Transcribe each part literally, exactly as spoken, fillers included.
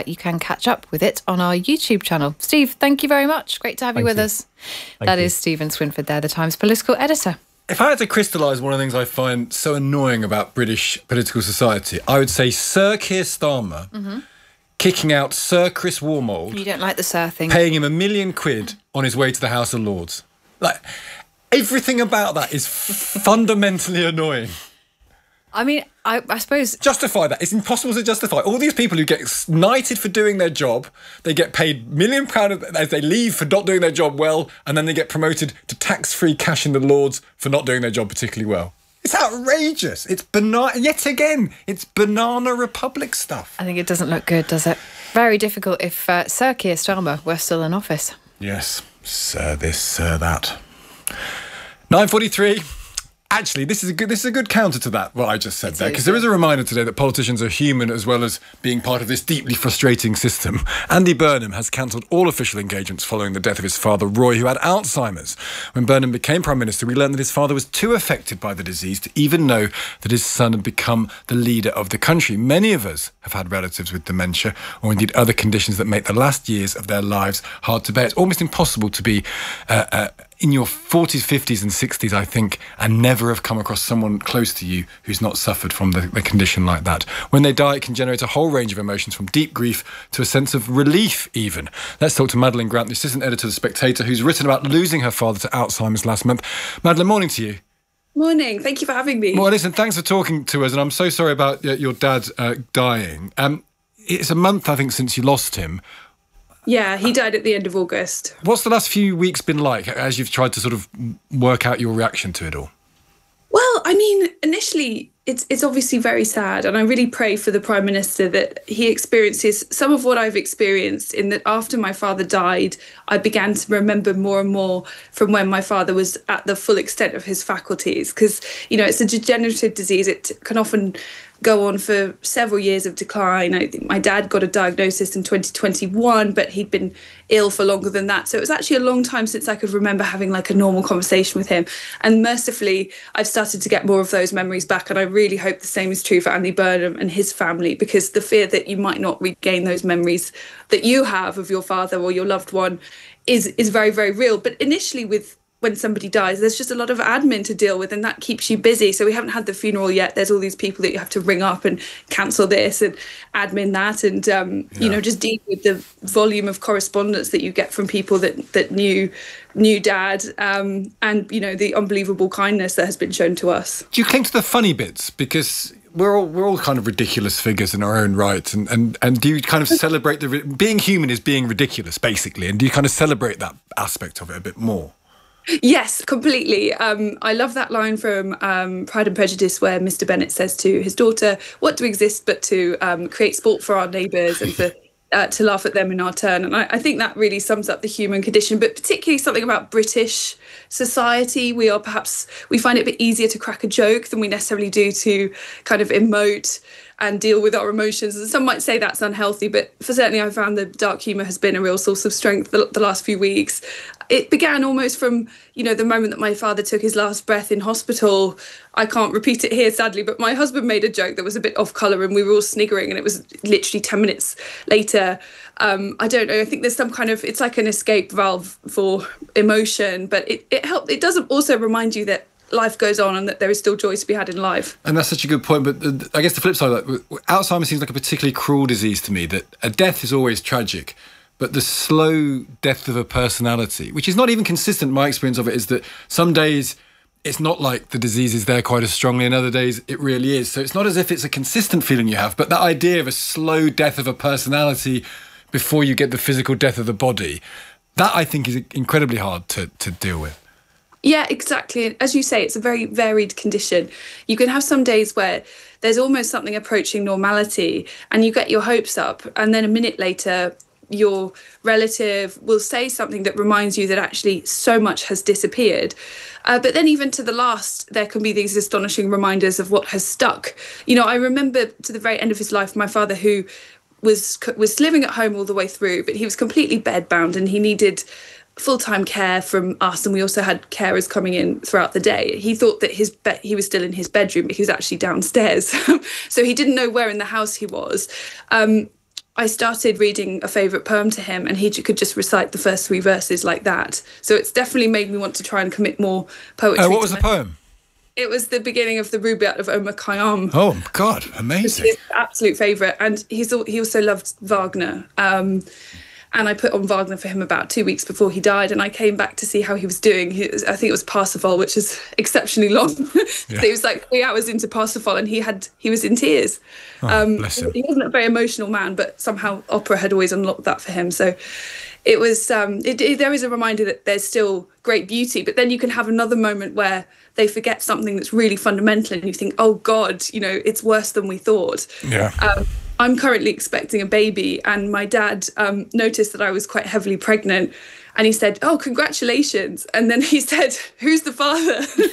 you can catch up with it on our YouTube channel. Steve, thank you very much. Great to have you with us. That is Stephen Swinford there, the Times political editor. If I had to crystallise one of the things I find so annoying about British political society, I would say Sir Keir Starmer mm-hmm. kicking out Sir Chris Wormold. You don't like the Sir thing. Paying him a million quid on his way to the House of Lords. Like, everything about that is fundamentally annoying. I mean, I, I suppose... Justify that. It's impossible to justify. All these people who get knighted for doing their job, they get paid million pounds as they leave for not doing their job well, and then they get promoted to tax-free cash in the Lords for not doing their job particularly well. It's outrageous. It's banana. Yet again, it's banana republic stuff. I think it doesn't look good, does it? Very difficult if uh, Sir Keir Starmer were still in office. Yes, sir this, sir that. nine forty-three. Actually, this is a good this is a good counter to that, what I just said there, because there is a reminder today that politicians are human as well as being part of this deeply frustrating system. Andy Burnham has cancelled all official engagements following the death of his father, Roy, who had Alzheimer's. When Burnham became Prime Minister, we learned that his father was too affected by the disease to even know that his son had become the leader of the country. Many of us have had relatives with dementia or indeed other conditions that make the last years of their lives hard to bear. It's almost impossible to be... Uh, uh, in your forties, fifties and sixties, I think, and never have come across someone close to you who's not suffered from the, the condition like that. When they die, it can generate a whole range of emotions, from deep grief to a sense of relief even. Let's talk to Madeline Grant, the assistant editor of The Spectator, who's written about losing her father to Alzheimer's last month. Madeline, morning to you. Morning. Thank you for having me. Well, listen, thanks for talking to us, and I'm so sorry about uh, your dad uh, dying. Um, it's a month, I think, since you lost him. Yeah, he died at the end of August. What's the last few weeks been like as you've tried to sort of work out your reaction to it all? Well, I mean, initially, it's it's obviously very sad. And I really pray for the Prime Minister that he experiences some of what I've experienced, in that after my father died, I began to remember more and more from when my father was at the full extent of his faculties. Because, you know, it's a degenerative disease. It can often go on for several years of decline. I think my dad got a diagnosis in twenty twenty-one, but he'd been ill for longer than that. So it was actually a long time since I could remember having like a normal conversation with him. And mercifully, I've started to get more of those memories back. And I really hope the same is true for Andy Burnham and his family, because the fear that you might not regain those memories that you have of your father or your loved one is, is very, very real. But initially with when somebody dies, there's just a lot of admin to deal with, and that keeps you busy. So we haven't had the funeral yet. There's all these people that you have to ring up and cancel this and admin that, and um, yeah. you know, just deal with the volume of correspondence that you get from people that that knew knew Dad, um, and you know, the unbelievable kindness that has been shown to us. Do you cling to the funny bits, because we're all we're all kind of ridiculous figures in our own right, and and and do you kind of celebrate the being human is being ridiculous basically, and do you kind of celebrate that aspect of it a bit more? Yes, completely. Um, I love that line from um, Pride and Prejudice where Mister Bennet says to his daughter, "What do we exist but to um, create sport for our neighbours and for uh, to laugh at them in our turn?" And I, I think that really sums up the human condition, but particularly something about British society. We are perhaps, we find it a bit easier to crack a joke than we necessarily do to kind of emote and deal with our emotions. And some might say that's unhealthy, but for certainly I found the dark humour has been a real source of strength the, the last few weeks. It began almost from, you know, the moment that my father took his last breath in hospital. I can't repeat it here, sadly, but my husband made a joke that was a bit off colour and we were all sniggering, and it was literally ten minutes later. Um, I don't know, I think there's some kind of, it's like an escape valve for emotion, but it, it helped. It does also remind you that life goes on and that there is still joy to be had in life. And that's such a good point. But the, I guess the flip side of that, Alzheimer's seems like a particularly cruel disease to me, that a death is always tragic, but the slow death of a personality, which is not even consistent, my experience of it is that some days it's not like the disease is there quite as strongly, and other days it really is. So it's not as if it's a consistent feeling you have, but that idea of a slow death of a personality before you get the physical death of the body, that I think is incredibly hard to, to deal with. Yeah, exactly. As you say, it's a very varied condition. You can have some days where there's almost something approaching normality and you get your hopes up, and then a minute later your relative will say something that reminds you that actually so much has disappeared. Uh, but then even to the last, there can be these astonishing reminders of what has stuck. You know, I remember to the very end of his life, my father, who was was living at home all the way through, but he was completely bedbound and he needed full-time care from us, and we also had carers coming in throughout the day. He thought that his be- he was still in his bedroom, but he was actually downstairs. So he didn't know where in the house he was. Um, I started reading a favourite poem to him, and he could just recite the first three verses like that. So it's definitely made me want to try and commit more poetry. Oh, what was the poem? It was the beginning of the Rubaiyat of Omar Khayyam. Oh, God, amazing. His absolute favourite. And he's he also loved Wagner. Um, and I put on Wagner for him about two weeks before he died, and I came back to see how he was doing. He was, I think it was Parsifal, which is exceptionally long. Yeah. So he was like three hours into Parsifal, and he had he was in tears. Oh, um, bless him. He wasn't a very emotional man, but somehow opera had always unlocked that for him. So it was. Um, it, it, there is a reminder that there's still great beauty, but then you can have another moment where they forget something that's really fundamental, and you think, oh God, you know, it's worse than we thought. Yeah. Um, I'm currently expecting a baby, and my dad um, noticed that I was quite heavily pregnant, and he said, oh, congratulations. And then he said, who's the father?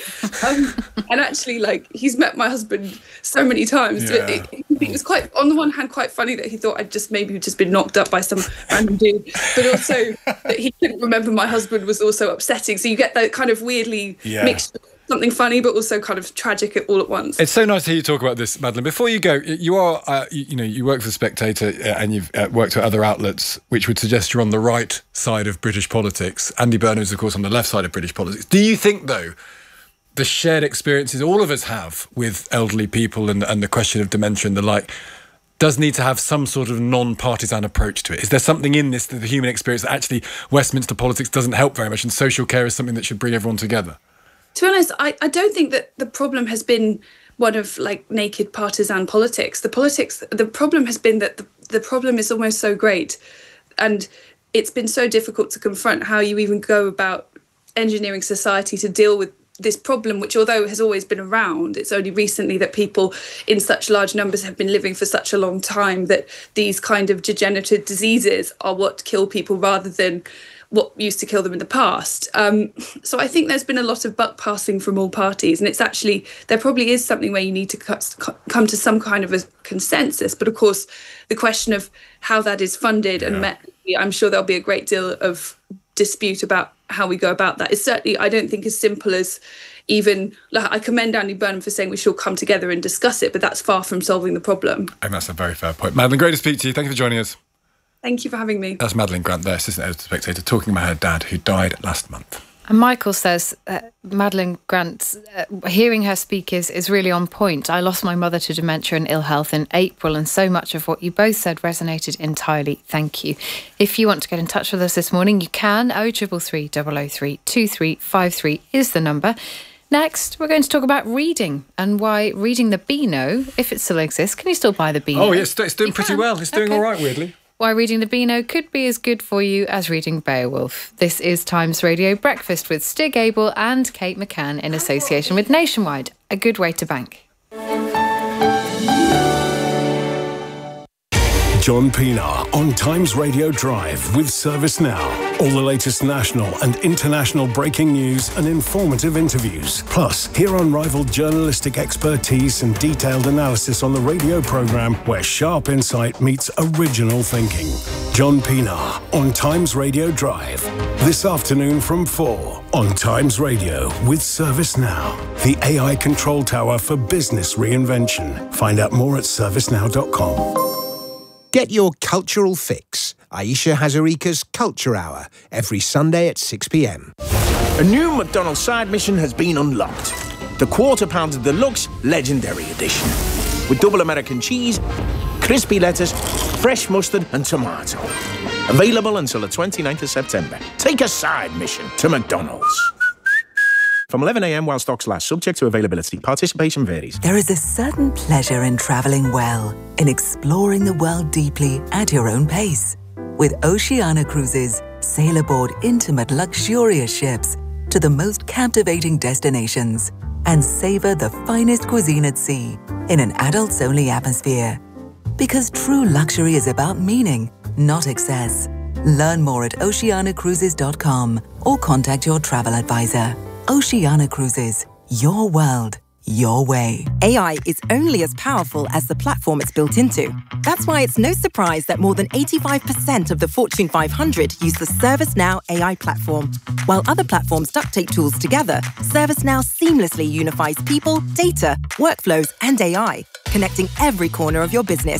um, and actually, like, he's met my husband so many times. Yeah. It, it, it was quite, on the one hand, quite funny that he thought I'd just maybe just been knocked up by some random dude, but also that he couldn't remember my husband was also upsetting. So you get that kind of weirdly Yeah. mixed, something funny, but also kind of tragic all at once. It's so nice to hear you talk about this, Madeleine. Before you go, you are, uh, you, you know, you work for The Spectator uh, and you've uh, worked at other outlets, which would suggest you're on the right side of British politics. Andy Burnham is, of course, on the left side of British politics. Do you think, though, the shared experiences all of us have with elderly people and, and the question of dementia and the like does need to have some sort of non-partisan approach to it? Is there something in this, the human experience, that actually Westminster politics doesn't help very much, and social care is something that should bring everyone together? To be honest, I, I don't think that the problem has been one of like naked partisan politics. The politics, the problem has been that the, the problem is almost so great, and it's been so difficult to confront how you even go about engineering society to deal with this problem, which although has always been around, it's only recently that people in such large numbers have been living for such a long time that these kind of degenerative diseases are what kill people rather than what used to kill them in the past. Um, so I think there's been a lot of buck passing from all parties, and it's actually, there probably is something where you need to come to some kind of a consensus. But of course, the question of how that is funded yeah. and met, I'm sure there'll be a great deal of dispute about how we go about that. It's certainly, I don't think, as simple as even, like, I commend Andy Burnham for saying we should come together and discuss it, but that's far from solving the problem. I think that's a very fair point. Madeleine, great to speak to you. Thank you for joining us. Thank you for having me. That's Madeleine Grant there, assistant editor of The Spectator, talking about her dad who died last month. And Michael says, uh, Madeleine Grant, uh, hearing her speak is, is really on point. I lost my mother to dementia and ill health in April, and so much of what you both said resonated entirely. Thank you. If you want to get in touch with us this morning, you can. oh three three three, double oh three, two three five three is the number. Next, we're going to talk about reading and why reading the Beano, if it still exists, can you still buy the Beano? Oh, yes, it's doing you pretty can. well. It's doing okay. all right, weirdly. Why reading the Beano could be as good for you as reading Beowulf. This is Times Radio Breakfast with Stig Abel and Kate McCann in association with Nationwide. A good way to bank. John Pienaar on Times Radio Drive with ServiceNow. All the latest national and international breaking news and informative interviews. Plus, hear unrivaled journalistic expertise and detailed analysis on the radio programme where sharp insight meets original thinking. John Pienaar on Times Radio Drive. This afternoon from four on Times Radio with ServiceNow. The A I control tower for business reinvention. Find out more at servicenow dot com. Get your cultural fix. Aisha Hazarika's Culture Hour, every Sunday at six p.m. A new McDonald's side mission has been unlocked. The Quarter Pounder Deluxe Legendary Edition. With double American cheese, crispy lettuce, fresh mustard and tomato. Available until the twenty-ninth of September. Take a side mission to McDonald's. From eleven a.m. while stocks last, subject to availability. Participation varies. There is a certain pleasure in travelling well, in exploring the world deeply at your own pace. With Oceania Cruises, sail aboard intimate, luxurious ships to the most captivating destinations and savour the finest cuisine at sea in an adults-only atmosphere. Because true luxury is about meaning, not excess. Learn more at oceania cruises dot com or contact your travel advisor. Oceania Cruises, your world, your way. A I is only as powerful as the platform it's built into. That's why it's no surprise that more than eighty-five percent of the Fortune five hundred use the ServiceNow A I platform. While other platforms duct tape tools together, ServiceNow seamlessly unifies people, data, workflows, and A I, connecting every corner of your business.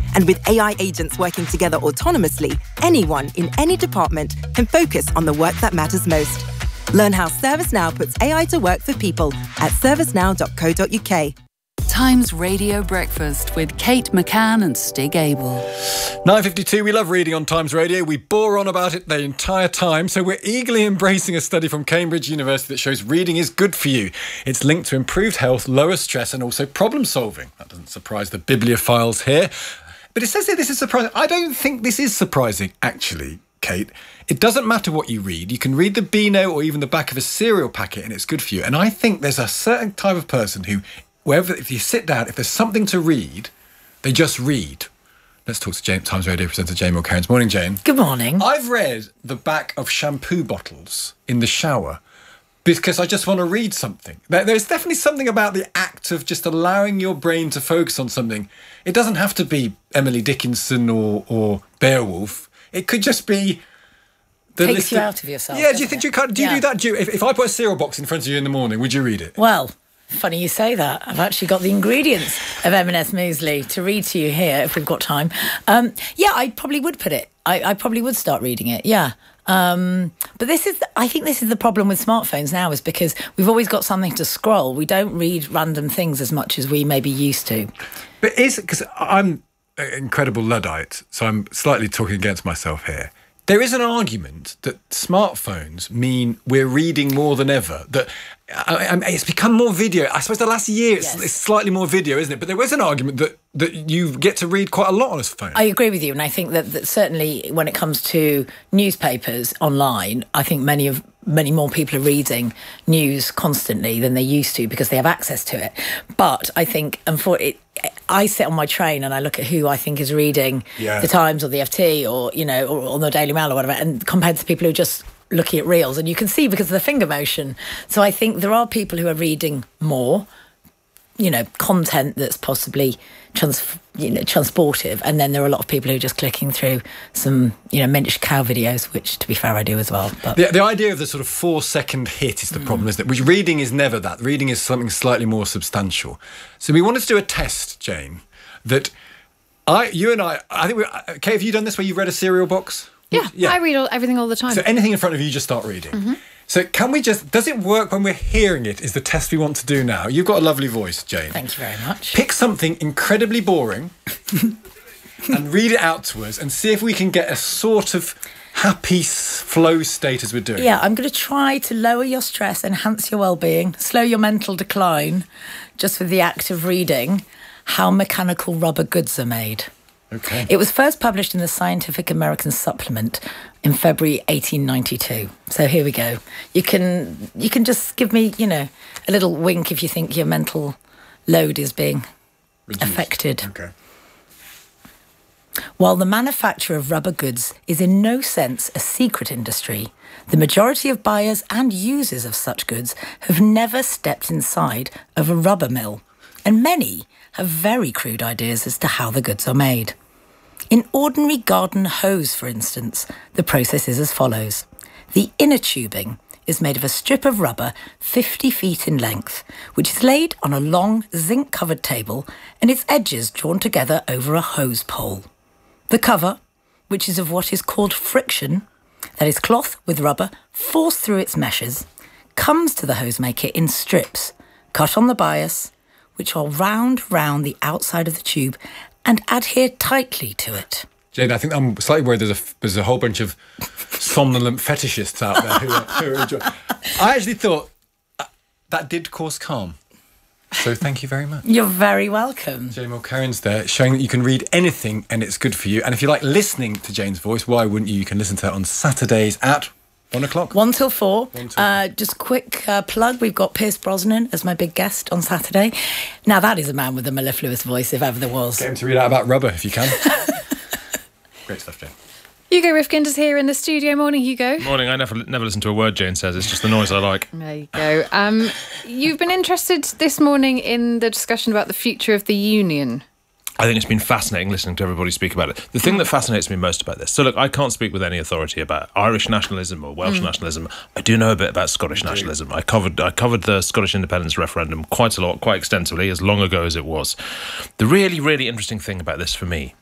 And with A I agents working together autonomously, anyone in any department can focus on the work that matters most. Learn how ServiceNow puts A I to work for people at servicenow dot co dot uk. Times Radio Breakfast with Kate McCann and Stig Abel. nine fifty-two, we love reading on Times Radio. We bore on about it the entire time, so we're eagerly embracing a study from Cambridge University that shows reading is good for you. It's linked to improved health, lower stress and also problem solving. That doesn't surprise the bibliophiles here. But it says here this is surprising. I don't think this is surprising, actually, Kate. It doesn't matter what you read. You can read the Beano or even the back of a cereal packet and it's good for you. And I think there's a certain type of person who, wherever, if you sit down, if there's something to read, they just read. Let's talk to Jane, Times Radio presenter Jane Milcairns. Morning, Jane. Good morning. I've read the back of shampoo bottles in the shower because I just want to read something. There's definitely something about the act of just allowing your brain to focus on something. It doesn't have to be Emily Dickinson or, or Beowulf. It could just be... The Takes list you of, out of yourself. Yeah, do you think it? you can, do you yeah. do that? Do you, if, if I put a cereal box in front of you in the morning, would you read it? Well, funny you say that. I've actually got the ingredients of M and S muesli to read to you here if we've got time. Um, yeah, I probably would put it. I, I probably would start reading it. Yeah. Um, but this is, I think this is the problem with smartphones now, is because we've always got something to scroll. We don't read random things as much as we maybe used to. But is it, because I'm an incredible Luddite, so I'm slightly talking against myself here. There is an argument that smartphones mean we're reading more than ever. That I, I, it's become more video. I suppose the last year it's, Yes. it's slightly more video, isn't it? But there is an argument that, that you get to read quite a lot on a phone. I agree with you, and I think that, that certainly when it comes to newspapers online, I think many of many more people are reading news constantly than they used to because they have access to it. But I think, and for it, I sit on my train and I look at who I think is reading Yeah. the Times or the F T or you know or, or the Daily Mail or whatever, and compared to people who are just looking at reels, and you can see because of the finger motion. So I think there are people who are reading more, you know, content that's possibly trans, you know, transportive, and then there are a lot of people who are just clicking through some, you know, miniature cow videos, which, to be fair, I do as well. But The, the idea of the sort of four-second hit is the problem, isn't it? Which reading is never that. Reading is something slightly more substantial. So we wanted to do a test, Jane, that I, you and I, I think, we, Kate, have you done this where you've read a cereal box? Yeah, yeah. I read all, everything all the time. So anything in front of you, you just start reading. Mm-hmm. So can we just, does it work when we're hearing it, is the test we want to do now. You've got a lovely voice, Jane. Thank you very much. Pick something incredibly boring and read it out to us and see if we can get a sort of happy flow state as we're doing. Yeah, I'm going to try to lower your stress, enhance your well-being, slow your mental decline, just with the act of reading how mechanical rubber goods are made. Okay. It was first published in the Scientific American Supplement in February eighteen ninety-two. So here we go. You can you can just give me, you know, a little wink if you think your mental load is being Reduced. affected. Okay. While the manufacture of rubber goods is in no sense a secret industry, the majority of buyers and users of such goods have never stepped inside of a rubber mill, and many have very crude ideas as to how the goods are made. In ordinary garden hose, for instance, the process is as follows. The inner tubing is made of a strip of rubber fifty feet in length, which is laid on a long zinc-covered table and its edges drawn together over a hose pole. The cover, which is of what is called friction, that is cloth with rubber forced through its meshes, comes to the hosemaker in strips, cut on the bias, which are wound round the outside of the tube and adhere tightly to it. Jane, I think I'm slightly worried there's a, there's a whole bunch of somnolent fetishists out there who are, who are enjoying. I actually thought that, that did cause calm. So thank you very much. You're very welcome. Jane Milcairns there, showing that you can read anything and it's good for you. And if you like listening to Jane's voice, why wouldn't you? You can listen to her on Saturdays at one o'clock. One till four. One till uh, just quick uh, plug. We've got Pierce Brosnan as my big guest on Saturday. Now that is a man with a mellifluous voice, if ever there was. Get him to read out about rubber if you can. Great stuff, Jane. Hugo Rifkind is here in the studio. Morning, Hugo. Morning. I never never listen to a word Jane says. It's just the noise I like. There you go. Um, you've been interested this morning in the discussion about the future of the union. I think it's been fascinating listening to everybody speak about it. The thing that fascinates me most about this, so look, I can't speak with any authority about Irish nationalism or Welsh mm. nationalism. I do know a bit about Scottish Indeed. nationalism. I covered I covered the Scottish independence referendum quite a lot, quite extensively, as long ago as it was. The really, really interesting thing about this for me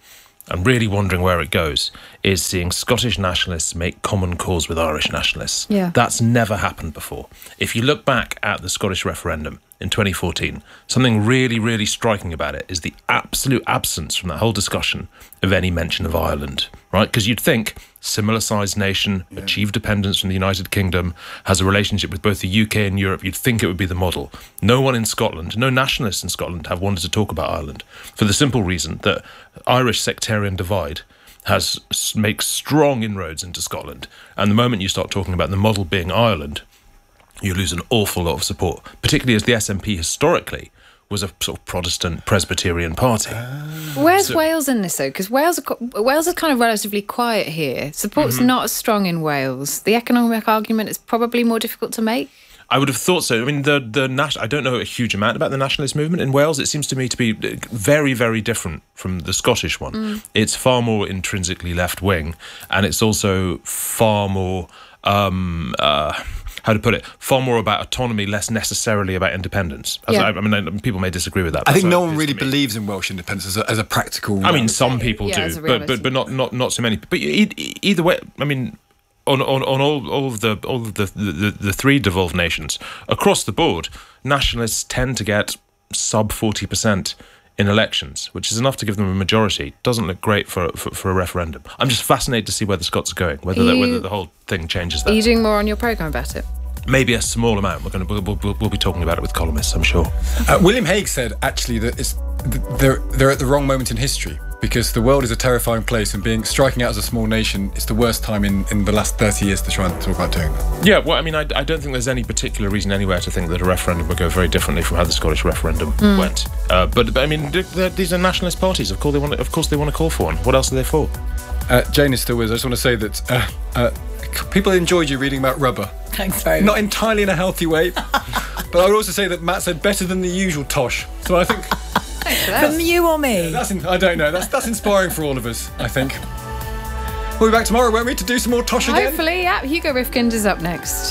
and really wondering where it goes, is seeing Scottish nationalists make common cause with Irish nationalists. Yeah. That's never happened before. If you look back at the Scottish referendum in twenty fourteen, something really, really striking about it is the absolute absence from that whole discussion of any mention of Ireland, right? Because you'd think similar-sized nation, yeah. achieved dependence from the United Kingdom, has a relationship with both the U K and Europe, you'd think it would be the model. No one in Scotland, no nationalists in Scotland have wanted to talk about Ireland for the simple reason that Irish sectarian divide has makes strong inroads into Scotland. And the moment you start talking about the model being Ireland, you lose an awful lot of support, particularly as the S N P historically was a sort of Protestant Presbyterian party. Uh, Where's so, Wales in this, though? Because Wales, are, Wales is kind of relatively quiet here. Support's mm-hmm. not as strong in Wales. The economic argument is probably more difficult to make. I would have thought so. I mean, the the national. I don't know a huge amount about the nationalist movement in Wales. It seems to me to be very, very different from the Scottish one. Mm. It's far more intrinsically left-wing, and it's also far more... Um, uh, how to put it, far more about autonomy, less necessarily about independence. As yeah. I, I mean, people may disagree with that. I think no one really believes in Welsh independence as a, as a practical... I mean, some people yeah, do, but, but but not not not so many. But e- either way, I mean, on on, on all, all of the all of the, the, the three devolved nations, across the board, nationalists tend to get sub forty percent in elections, which is enough to give them a majority. Doesn't look great for, for for a referendum. I'm just fascinated to see where the Scots are going, whether you, that, whether the whole thing changes that. Are you doing more on your programme about it? Maybe a small amount. We're going to we'll, we'll, we'll be talking about it with columnists, I'm sure. Uh, William Hague said actually that it's, they're they're at the wrong moment in history because the world is a terrifying place, and being striking out as a small nation, it's the worst time in, in the last thirty years to try and talk about doing that. Yeah, well, I mean, I, I don't think there's any particular reason anywhere to think that a referendum would go very differently from how the Scottish referendum mm. went. Uh, but, but I mean, these are nationalist parties. Of course, they want. Of course, they want to call for one. What else are they for? Uh, Jane is still with us. I just want to say that uh, uh, people enjoyed you reading about rubber. Thanks very much. Not entirely in a healthy way, but I would also say that Matt said better than the usual tosh. So I think... From you or me? Yeah, that's in, I don't know. That's that's inspiring for all of us, I think. We'll be back tomorrow, won't we, to do some more tosh again? Hopefully, yeah. Hugo Rifkind is up next.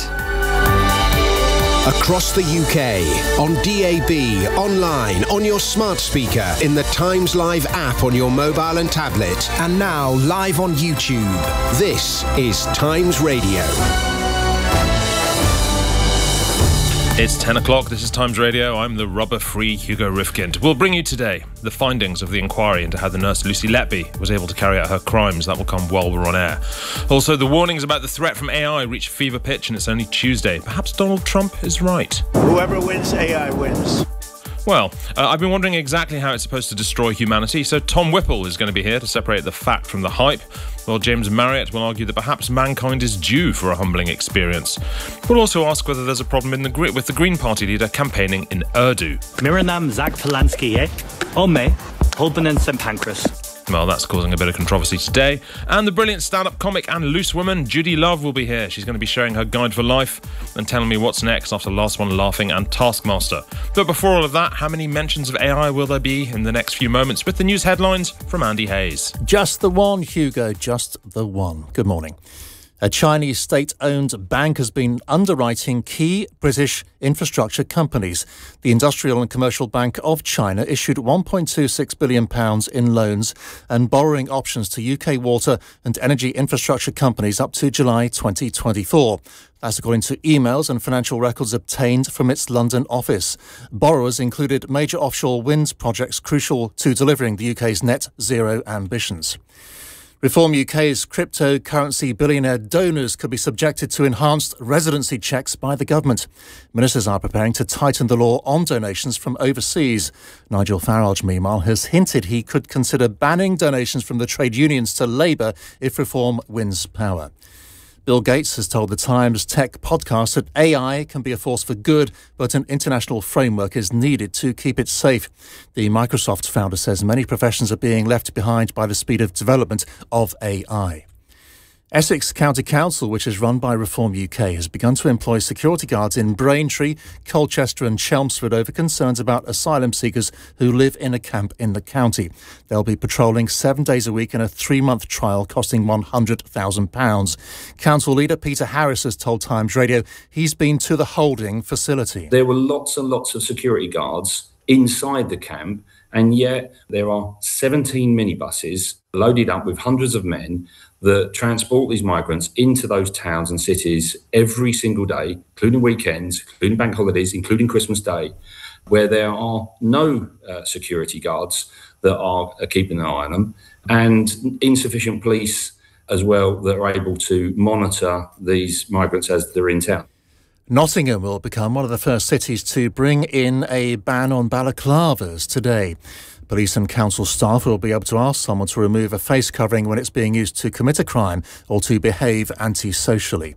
Across the U K, on D A B, online, on your smart speaker, in the Times Live app on your mobile and tablet, and now live on YouTube. This is Times Radio. It's ten o'clock, this is Times Radio, I'm the rubber-free Hugo Rifkind. We'll bring you today the findings of the inquiry into how the nurse Lucy Letby was able to carry out her crimes. That will come while we're on air. Also, the warnings about the threat from A I reach fever pitch, and it's only Tuesday. Perhaps Donald Trump is right. Whoever wins, A I wins. Well, uh, I've been wondering exactly how it's supposed to destroy humanity, so Tom Whipple is going to be here to separate the fact from the hype, while James Marriott will argue that perhaps mankind is due for a humbling experience. We'll also ask whether there's a problem in the gri- with the Green Party leader campaigning in Urdu. Miranam Zach Polanski, eh? Ome, Holben and Saint Pancras. Well, that's causing a bit of controversy today. And the brilliant stand-up comic and loose woman, Judy Love, will be here. She's going to be sharing her guide for life and telling me what's next after Last One Laughing and Taskmaster. But before all of that, how many mentions of A I will there be in the next few moments with the news headlines from Andy Hayes? Just the one, Hugo, just the one. Good morning. A Chinese state-owned bank has been underwriting key British infrastructure companies. The Industrial and Commercial Bank of China issued one point two six billion pounds in loans and borrowing options to U K water and energy infrastructure companies up to July twenty twenty-four. That's according to emails and financial records obtained from its London office. Borrowers included major offshore wind projects crucial to delivering the U K's net zero ambitions. Reform U K's cryptocurrency billionaire donors could be subjected to enhanced residency checks by the government. Ministers are preparing to tighten the law on donations from overseas. Nigel Farage, meanwhile, has hinted he could consider banning donations from the trade unions to Labour if reform wins power. Bill Gates has told the Times Tech podcast that A I can be a force for good, but an international framework is needed to keep it safe. The Microsoft founder says many professions are being left behind by the speed of development of A I. Essex County Council, which is run by Reform U K, has begun to employ security guards in Braintree, Colchester and Chelmsford over concerns about asylum seekers who live in a camp in the county. They'll be patrolling seven days a week in a three-month trial costing one hundred thousand pounds. Council leader Peter Harris has told Times Radio he's been to the holding facility. There were lots and lots of security guards inside the camp, And yet there are seventeen minibuses loaded up with hundreds of men that transport these migrants into those towns and cities every single day, including weekends, including bank holidays, including Christmas Day, where there are no uh, security guards that are, are keeping an eye on them, and insufficient police as well that are able to monitor these migrants as they're in town. Nottingham will become one of the first cities to bring in a ban on balaclavas today. Police and council staff will be able to ask someone to remove a face covering when it's being used to commit a crime or to behave antisocially.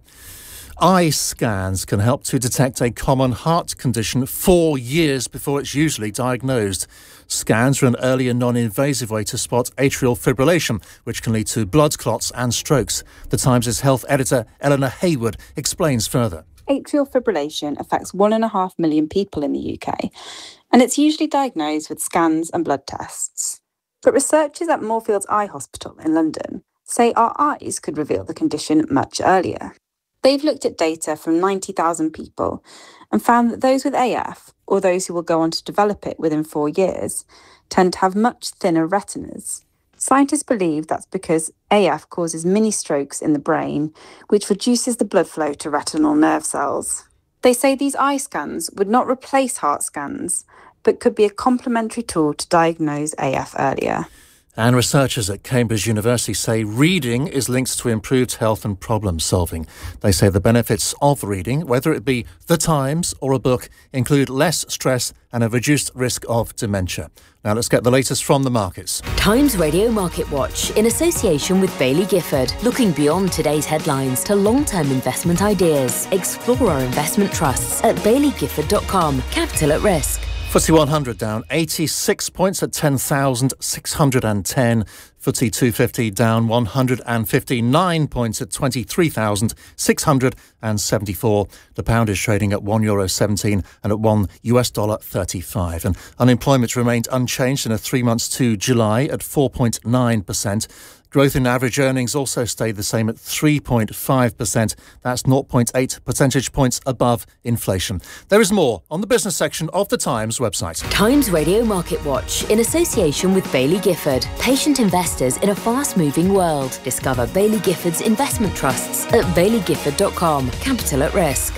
Eye scans can help to detect a common heart condition four years before it's usually diagnosed. Scans are an early and non-invasive way to spot atrial fibrillation, which can lead to blood clots and strokes. The Times' health editor Eleanor Hayward explains further. Atrial fibrillation affects one and a half million people in the U K, and it's usually diagnosed with scans and blood tests. But researchers at Moorfields Eye Hospital in London say our eyes could reveal the condition much earlier. They've looked at data from ninety thousand people and found that those with A F, or those who will go on to develop it within four years, tend to have much thinner retinas. Scientists believe that's because A F causes mini-strokes in the brain, which reduces the blood flow to retinal nerve cells. They say these eye scans would not replace heart scans, but could be a complementary tool to diagnose A F earlier. And researchers at Cambridge University say reading is linked to improved health and problem solving. They say the benefits of reading, whether it be The Times or a book, include less stress and a reduced risk of dementia. Now let's get the latest from the markets. Times Radio Market Watch, in association with Baillie Gifford, looking beyond today's headlines to long-term investment ideas. Explore our investment trusts at baillie gifford dot com. Capital at risk. F T S E one hundred down eighty-six points at ten thousand six hundred ten. F T S E two fifty down one hundred fifty-nine points at twenty-three thousand six hundred seventy-four. The pound is trading at one euro seventeen and at one US dollar thirty-five. And unemployment remained unchanged in a three months to July at four point nine percent. Growth in average earnings also stayed the same at three point five percent. That's zero point eight percentage points above inflation. There is more on the business section of the Times website. Times Radio Market Watch, in association with Baillie Gifford. Patient investors in a fast-moving world. Discover Baillie Gifford's investment trusts at baillie gifford dot com. Capital at risk.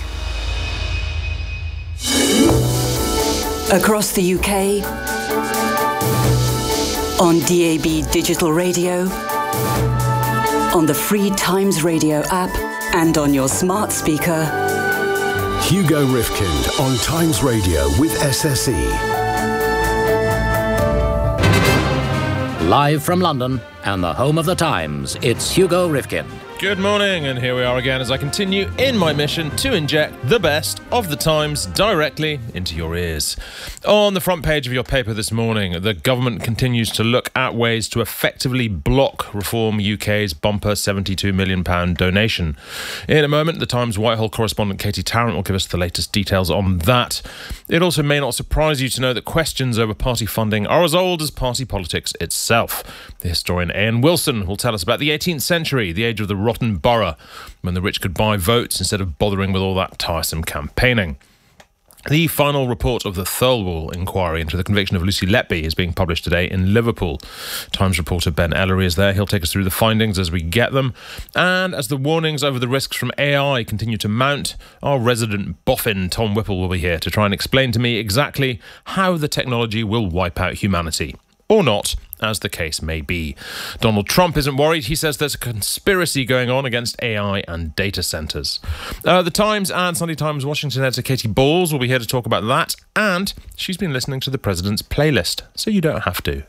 Across the U K, on D A B digital radio, on the free Times Radio app, and on your smart speaker. Hugo Rifkind on Times Radio with S S E. Live from London and the home of the Times, it's Hugo Rifkind. Good morning, and here we are again as I continue in my mission to inject the best of the Times directly into your ears. On the front page of your paper this morning, the government continues to look at ways to effectively block Reform U K's bumper seventy-two million pounds donation. In a moment, the Times Whitehall correspondent Katie Tarrant will give us the latest details on that. It also may not surprise you to know that questions over party funding are as old as party politics itself. The historian Ian Wilson will tell us about the eighteenth century, the age of the rotten borough, when the rich could buy votes instead of bothering with all that tiresome campaigning. The final report of the Thirlwall inquiry into the conviction of Lucy Letby is being published today in Liverpool. Times reporter Ben Ellery is there. He'll take us through the findings as we get them. And as the warnings over the risks from A I continue to mount, our resident boffin Tom Whipple will be here to try and explain to me exactly how the technology will wipe out humanity. Or not, as the case may be. Donald Trump isn't worried. He says there's a conspiracy going on against A I and data centres. Uh, the Times and Sunday Times Washington editor Katie Bowles will be here to talk about that, and she's been listening to the President's playlist, so you don't have to.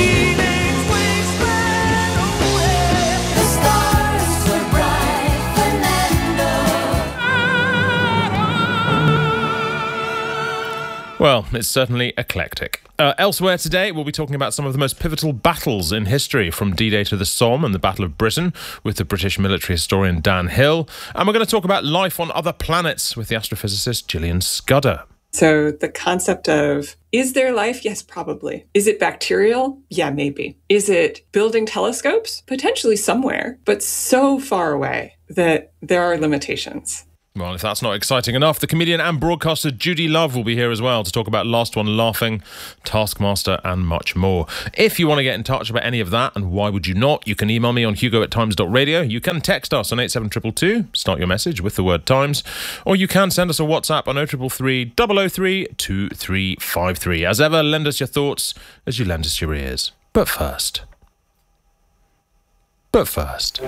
Well, it's certainly eclectic. Uh, elsewhere today, we'll be talking about some of the most pivotal battles in history, from D-Day to the Somme and the Battle of Britain, with the British military historian Dan Hill. And we're going to talk about life on other planets with the astrophysicist Gillian Scudder. So the concept of, is there life? Yes, probably. Is it bacterial? Yeah, maybe. Is it building telescopes? Potentially somewhere, but so far away that there are limitations. Well, if that's not exciting enough, the comedian and broadcaster Judy Love will be here as well to talk about Last One Laughing, Taskmaster and much more. If you want to get in touch about any of that, and why would you not, you can email me on hugo at times dot radio. You can text us on eight seven two two two, start your message with the word Times, or you can send us a WhatsApp on oh three three three, double oh three, two three five three. As ever, lend us your thoughts as you lend us your ears. But first... But first...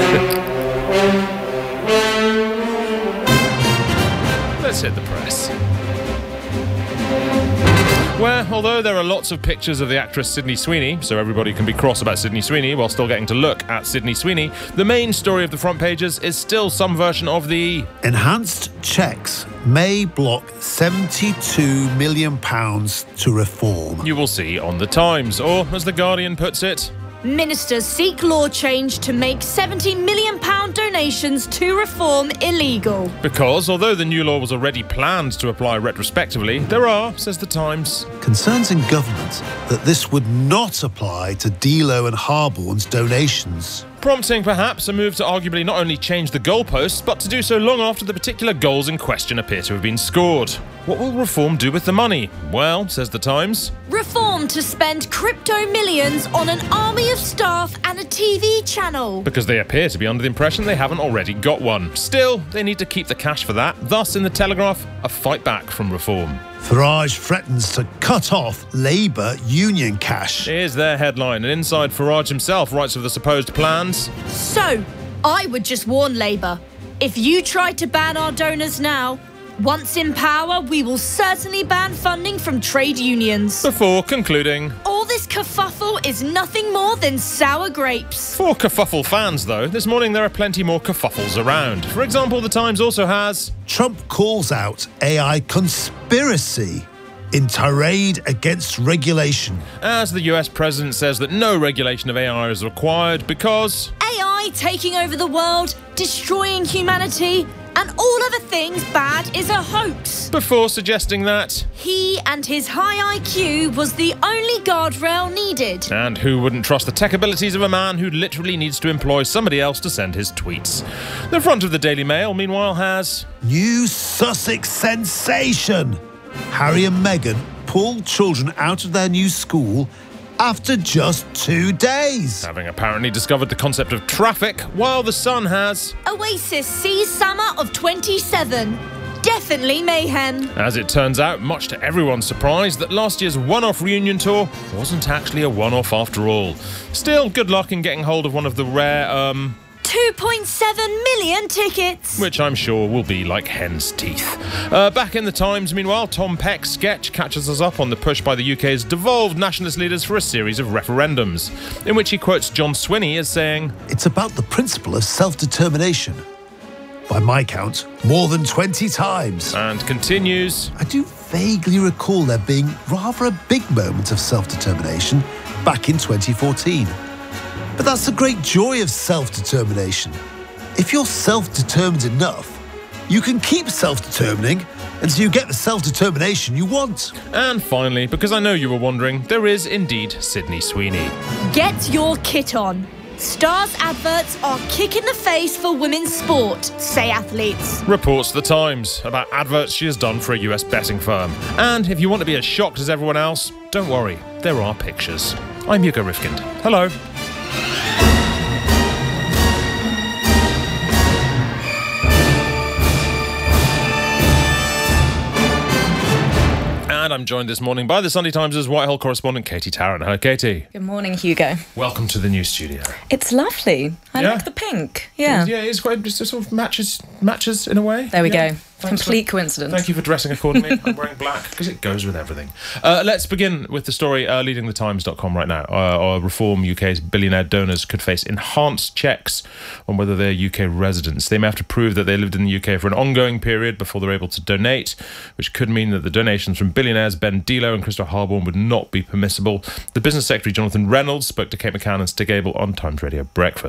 Let's hit the press. Where, although there are lots of pictures of the actress Sydney Sweeney, so everybody can be cross about Sydney Sweeney while still getting to look at Sydney Sweeney, the main story of the front pages is still some version of the... Enhanced checks may block seventy-two million pounds to reform. You will see on The Times, or as The Guardian puts it... Ministers seek law change to make seventy million pounds donations to reform illegal. Because, although the new law was already planned to apply retrospectively, there are, says The Times, concerns in government that this would not apply to Delo and Harborne's donations. Prompting, perhaps, a move to arguably not only change the goalposts, but to do so long after the particular goals in question appear to have been scored. What will reform do with the money? Well, says The Times, reform to spend crypto millions on an army of staff and a T V channel. Because they appear to be under the impression they haven't already got one. Still, they need to keep the cash for that. Thus, in The Telegraph, a fight back from reform. Farage threatens to cut off Labour union cash. Here's their headline, and inside Farage himself writes of the supposed plans. So, I would just warn Labour, if you try to ban our donors now, once in power, we will certainly ban funding from trade unions. Before concluding, all this kerfuffle is nothing more than sour grapes. For kerfuffle fans, though, this morning there are plenty more kerfuffles around. For example, The Times also has... Trump calls out A I conspiracy in tirade against regulation. As the U S president says that no regulation of A I is required because... A I taking over the world, destroying humanity, and all other things bad is a hoax. Before suggesting that... he and his high I Q was the only guardrail needed. And who wouldn't trust the tech abilities of a man who literally needs to employ somebody else to send his tweets? The front of the Daily Mail, meanwhile, has... new Sussex sensation. Harry and Meghan pulled children out of their new school after just two days. Having apparently discovered the concept of traffic, while The Sun has... Oasis sees summer of twenty-seven. Definitely mayhem. As it turns out, much to everyone's surprise, that last year's one-off reunion tour wasn't actually a one-off after all. Still, good luck in getting hold of one of the rare, um... two point seven million tickets. Which I'm sure will be like hen's teeth. Uh, back in The Times, meanwhile, Tom Peck's sketch catches us up on the push by the U K's devolved nationalist leaders for a series of referendums, in which he quotes John Swinney as saying, it's about the principle of self-determination. By my count, more than twenty times. And continues, I do vaguely recall there being rather a big moment of self-determination back in twenty fourteen. But that's the great joy of self-determination. If you're self-determined enough, you can keep self-determining until you get the self-determination you want. And finally, because I know you were wondering, there is indeed Sydney Sweeney. Get your kit on. Stars adverts are kick in the face for women's sport, say athletes. Reports The Times about adverts she has done for a U S betting firm. And if you want to be as shocked as everyone else, don't worry, there are pictures. I'm Hugo Rifkind. Hello. And I'm joined this morning by the Sunday Times' Whitehall correspondent, Katie Tarrant. Hello, Katie. Good morning, Hugo. Welcome to the new studio. It's lovely. I Yeah? like the pink. Yeah. Yeah, it's quite just sort of matches matches in a way. There we Yeah. go. Thanks Complete for- coincidence. Thank you for dressing accordingly. I'm wearing black because it goes with everything. Uh, let's begin with the story uh, leading the times dot com right now. Uh, Reform U K's billionaire donors could face enhanced checks on whether they're U K residents. They may have to prove that they lived in the U K for an ongoing period before they're able to donate, which could mean that the donations from billionaires Ben Delo and Christopher Harborne would not be permissible. The Business Secretary Jonathan Reynolds spoke to Kate McCann and Stig Abel on Times Radio Breakfast.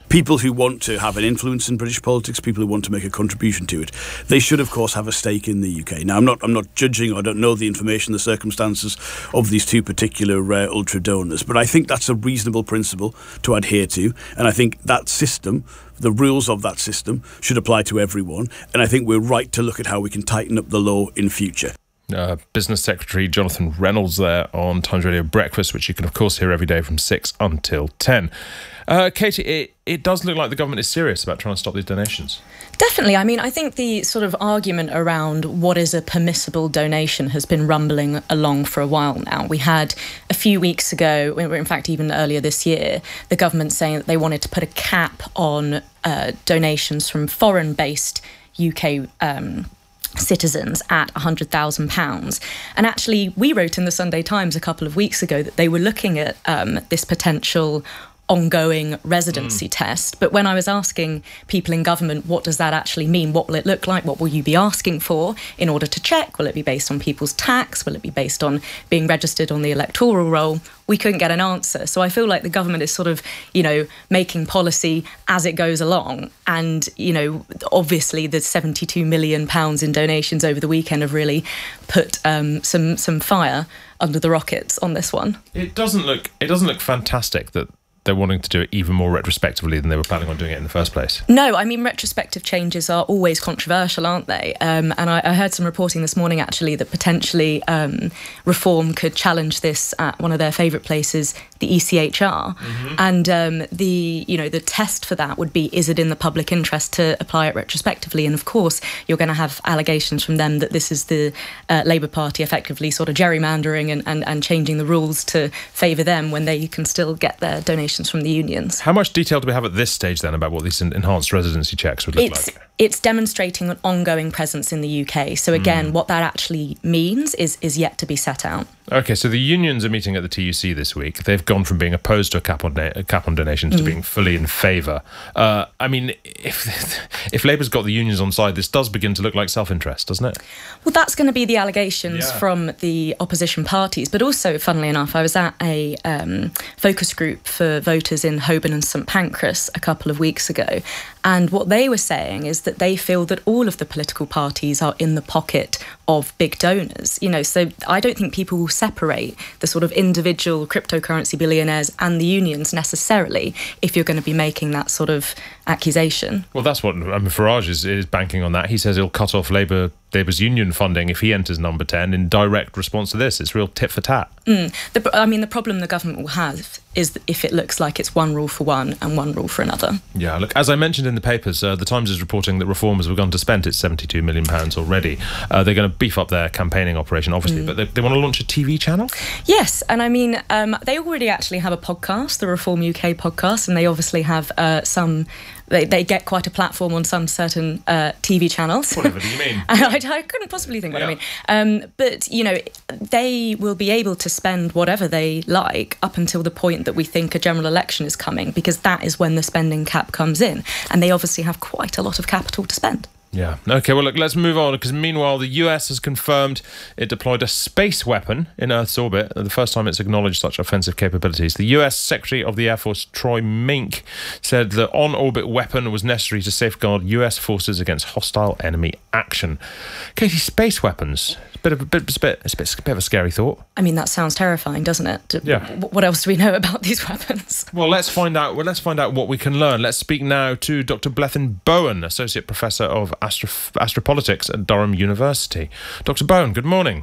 people who want to have an influence in British politics, people who want to make a contribution to it, they should, of course, have a stake in the U K. Now, I'm not I'm not judging, I don't know the information, the circumstances of these two particular uh, ultra donors, but I think that's a reasonable principle to adhere to, and I think that system, the rules of that system, should apply to everyone, and I think we're right to look at how we can tighten up the law in future. Uh, Business Secretary Jonathan Reynolds there on Times Radio Breakfast, which you can, of course, hear every day from six until ten. Uh, Katie, it, it does look like the government is serious about trying to stop these donations. Definitely. I mean, I think the sort of argument around what is a permissible donation has been rumbling along for a while now. We had a few weeks ago, in fact, even earlier this year, the government saying that they wanted to put a cap on uh, donations from foreign-based U K um citizens at one hundred thousand pounds. And actually, we wrote in the Sunday Times a couple of weeks ago that they were looking at um, this potential ongoing residency mm. test. But when I was asking people in government, what does that actually mean? What will it look like? What will you be asking for in order to check? Will it be based on people's tax? Will it be based on being registered on the electoral roll? We couldn't get an answer. So I feel like the government is sort of, you know, making policy as it goes along. And, you know, obviously the seventy-two million pounds in donations over the weekend have really put um, some some fire under the rockets on this one. It doesn't look it doesn't look fantastic that they're wanting to do it even more retrospectively than they were planning on doing it in the first place. No, I mean, retrospective changes are always controversial, aren't they? Um, and I, I heard some reporting this morning, actually, that potentially um, Reform could challenge this at one of their favourite places, the E C H R. Mm-hmm. And um, the, you know, the test for that would be, is it in the public interest to apply it retrospectively? And of course, you're going to have allegations from them that this is the uh, Labour Party effectively sort of gerrymandering and, and, and changing the rules to favour them when they can still get their donations from the unions. How much detail do we have at this stage then about what these enhanced residency checks would look it's, like? It's demonstrating an ongoing presence in the U K. So again, mm. what that actually means is is yet to be set out. OK, so the unions are meeting at the T U C this week. They've gone from being opposed to a cap on, na- a cap on donations mm. to being fully in favour. Uh, I mean, if if Labour's got the unions on side, this does begin to look like self-interest, doesn't it? Well, that's going to be the allegations yeah. from the opposition parties. But also, funnily enough, I was at a um, focus group for voters in Holborn and St Pancras a couple of weeks ago. And what they were saying is that they feel that all of the political parties are in the pocket of big donors. You know, so I don't think people will separate the sort of individual cryptocurrency billionaires and the unions necessarily if you're going to be making that sort of accusation. Well, that's what I mean, Farage is, is banking on that. He says he'll cut off Labour Labour's union funding if he enters number ten in direct response to this. It's real tit for tat. Mm. The, I mean, the problem the government will have is if it looks like it's one rule for one and one rule for another. Yeah, look, as I mentioned in the papers, uh, the Times is reporting that Reform has begun to spend its seventy-two million pounds already. Uh, they're going to beef up their campaigning operation, obviously, mm. but they, they want to launch a T V channel? Yes, and I mean, um, they already actually have a podcast, the Reform U K podcast, and they obviously have uh, some... They, they get quite a platform on some certain uh, T V channels. Whatever do you mean? I, I couldn't possibly think what yeah. I mean. Um, but, you know, they will be able to spend whatever they like up until the point that we think a general election is coming, because that is when the spending cap comes in. And they obviously have quite a lot of capital to spend. Yeah. OK, well, look, let's move on, because meanwhile, the U S has confirmed it deployed a space weapon in Earth's orbit, the first time it's acknowledged such offensive capabilities. The U S Secretary of the Air Force, Troy Mink, said the on-orbit weapon was necessary to safeguard U S forces against hostile enemy action. Katie, space weapons, it's a bit of a bit, it's a bit, it's a bit, a bit of a scary thought. I mean, that sounds terrifying, doesn't it? Yeah. What else do we know about these weapons? Well, let's find out. Well, let's find out what we can learn. Let's speak now to Doctor Blethen Bowen, Associate Professor of Astro- Astropolitics at Durham University. Doctor Bowen, good morning.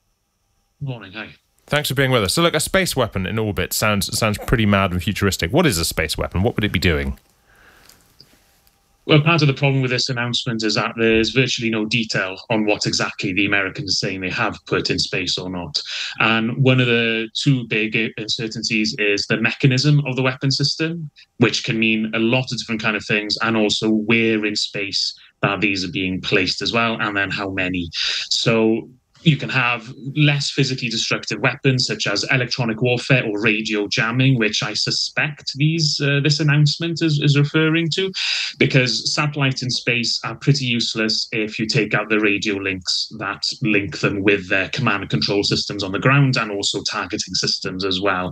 Good morning, hey. Thanks for being with us. So, look, a space weapon in orbit sounds sounds pretty mad and futuristic. What is a space weapon? What would it be doing? Well, part of the problem with this announcement is that there's virtually no detail on what exactly the Americans are saying they have put in space or not. And one of the two big uncertainties is the mechanism of the weapon system, which can mean a lot of different kind of things, and also where in space that these are being placed as well, and then how many. So you can have less physically destructive weapons, such as electronic warfare or radio jamming, which I suspect these uh, this announcement is, is referring to, because satellites in space are pretty useless if you take out the radio links that link them with their command and control systems on the ground, and also targeting systems as well.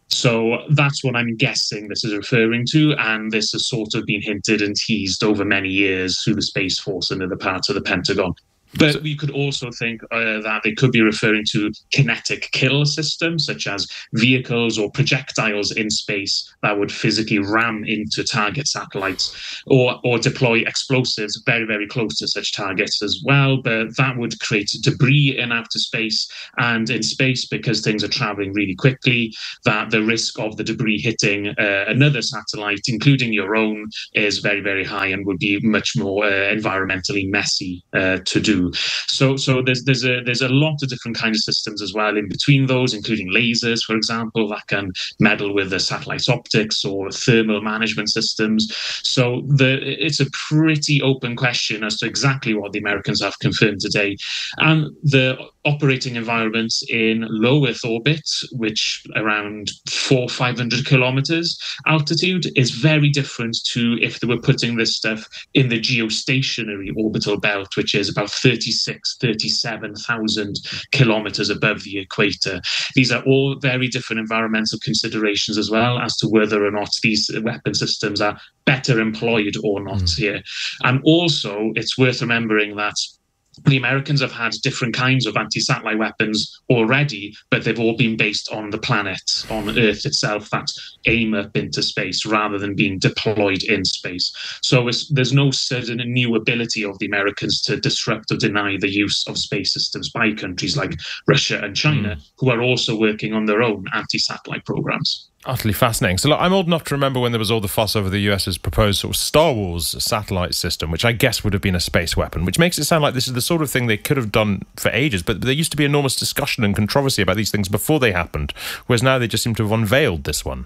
So that's what I'm guessing this is referring to, and this has sort of been hinted and teased over many years through the Space Force and other parts of the Pentagon. But we could also think uh, that they could be referring to kinetic kill systems, such as vehicles or projectiles in space that would physically ram into target satellites, or, or deploy explosives very, very close to such targets as well. But that would create debris in outer space, and in space, because things are traveling really quickly, that the risk of the debris hitting uh, another satellite, including your own, is very, very high and would be much more uh, environmentally messy uh, to do. So, so there's there's a there's a lot of different kinds of systems as well in between those, including lasers, for example, that can meddle with the satellite optics or thermal management systems. So the it's a pretty open question as to exactly what the Americans have confirmed today, and the operating environments in low Earth orbit, which around four five hundred kilometers altitude, is very different to if they were putting this stuff in the geostationary orbital belt, which is about thirty-six, thirty-seven thousand kilometers above the equator. These are all very different environmental considerations as well as to whether or not these weapon systems are better employed or not mm. here. And also, it's worth remembering that the Americans have had different kinds of anti-satellite weapons already, but they've all been based on the planet, on Earth itself, that aim up into space rather than being deployed in space. So it's, there's no sudden new ability of the Americans to disrupt or deny the use of space systems by countries like Russia and China, mm. who are also working on their own anti-satellite programs. Utterly fascinating. So look, I'm old enough to remember when there was all the fuss over the US's proposed sort of Star Wars satellite system, which I guess would have been a space weapon, which makes it sound like this is the sort of thing they could have done for ages. But there used to be enormous discussion and controversy about these things before they happened, whereas now they just seem to have unveiled this one.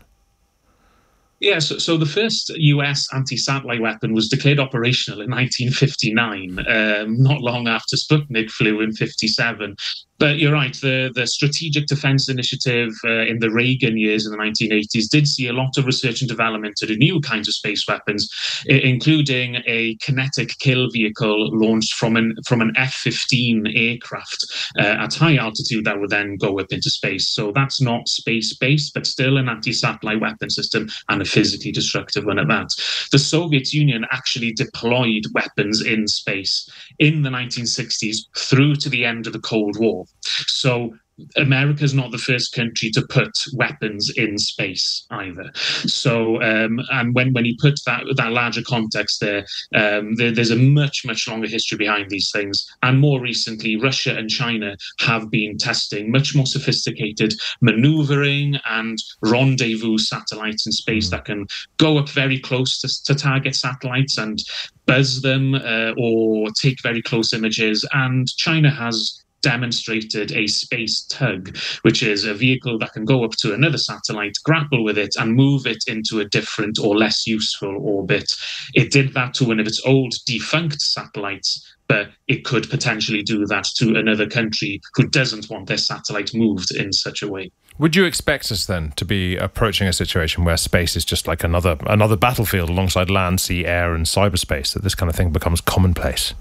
Yeah, so, so the first U S anti-satellite weapon was declared operational in nineteen fifty-nine, um, not long after Sputnik flew in fifty-seven. But you're right, the, the Strategic Defense Initiative uh, in the Reagan years in the nineteen eighties did see a lot of research and development to new kinds of space weapons, I- including a kinetic kill vehicle launched from an from an F fifteen aircraft uh, at high altitude that would then go up into space. So that's not space-based, but still an anti-satellite weapon system, and a physically destructive one at that. The Soviet Union actually deployed weapons in space in the nineteen sixties through to the end of the Cold War. So America's not the first country to put weapons in space either. So, um, and when, when you put that that larger context there, um, there, there's a much, much longer history behind these things. And more recently, Russia and China have been testing much more sophisticated maneuvering and rendezvous satellites in space that can go up very close to, to target satellites and buzz them uh, or take very close images. And China has demonstrated a space tug, which is a vehicle that can go up to another satellite, grapple with it, and move it into a different or less useful orbit. It did that to one of its old defunct satellites, but it could potentially do that to another country who doesn't want their satellite moved in such a way. Would you expect us then to be approaching a situation where space is just like another another battlefield alongside land, sea, air, and cyberspace, that this kind of thing becomes commonplace?